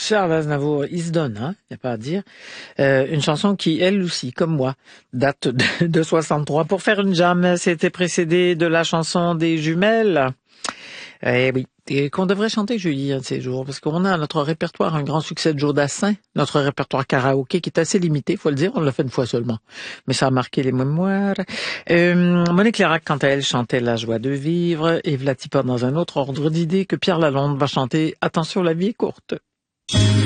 Charles Aznavour, il se donne, hein, y a pas à dire. Une chanson qui, elle aussi, comme moi, date de 63. Pour faire une jam, c'était précédé de la chanson des jumelles. Eh oui, et qu'on devrait chanter, Julie, un de ces jours, parce qu'on a à notre répertoire un grand succès de Joe Dassin, notre répertoire karaoké qui est assez limité, faut le dire, on l'a fait une fois seulement, mais ça a marqué les mémoires. Monique Lérac, quant à elle, chantait La joie de vivre, et Vlatipa dans un autre ordre d'idée que Pierre Lalonde va chanter Attention, la vie est courte.